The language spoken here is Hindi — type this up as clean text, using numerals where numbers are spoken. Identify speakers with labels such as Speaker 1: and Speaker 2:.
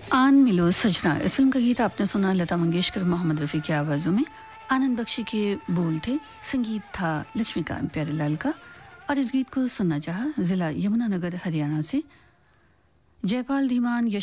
Speaker 1: आन मिलो सजना, इस फिल्म का गीत आपने सुना लता मंगेशकर मोहम्मद रफ़ी की आवाज़ों में। आनंद बख्शी के बोल थे, संगीत था लक्ष्मीकांत प्यारेलाल का। और इस गीत को सुनना चाहा ज़िला यमुनानगर हरियाणा से जयपाल धीमान,